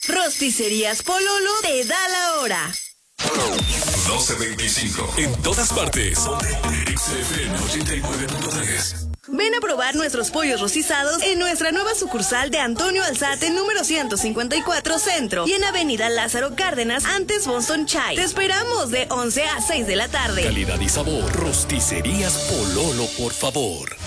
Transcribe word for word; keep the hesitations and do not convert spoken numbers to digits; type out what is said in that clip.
Rosticerías Pololo te da la hora. doce veinticinco. En todas partes. X F M ochenta y nueve punto tres. Ven a probar nuestros pollos rostizados en nuestra nueva sucursal de Antonio Alzate, número ciento cincuenta y cuatro Centro, y en Avenida Lázaro Cárdenas, antes Boston Chai. Te esperamos de once a seis de la tarde. Calidad y sabor. Rosticerías Pololo, por favor.